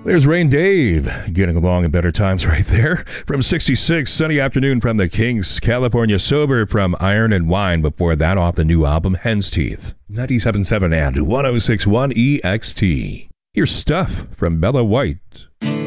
There's Rain Dave getting along in better times right there. From 66, Sunny Afternoon from the Kinks, California Sober from Iron and Wine. Before that, off the new album, Hen's Teeth. 97.7 and 106.1 EXT. Your Stuff from Bella White.